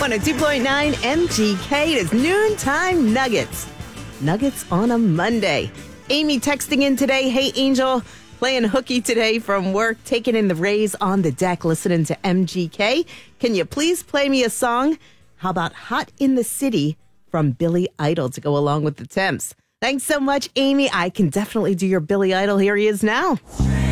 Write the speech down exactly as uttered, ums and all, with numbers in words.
one oh two point nine M G K. It is Noontime Nuggets. Nuggets on a Monday. Amy texting in today. Hey, Angel, playing hooky today from work, taking in the Rays on the deck, listening to M G K. Can you please play me a song? How about Hot in the City from Billy Idol to go along with the temps? Thanks so much, Amy. I can definitely do your Billy Idol. Here he is now.